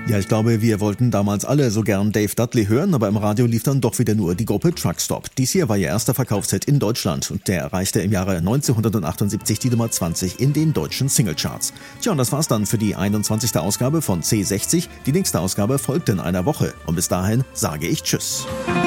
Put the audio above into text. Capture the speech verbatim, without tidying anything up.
Ja, ich glaube, wir wollten damals alle so gern Dave Dudley hören, aber im Radio lief dann doch wieder nur die Gruppe Truckstop. Dies hier war ihr erster Verkaufshit in Deutschland und der erreichte im Jahre neunzehnhundertachtundsiebzig die Nummer zwanzig in den deutschen Singlecharts. Tja, und das war's dann für die einundzwanzigste Ausgabe von C sechzig. Die nächste Ausgabe folgt in einer Woche und bis dahin sage ich Tschüss.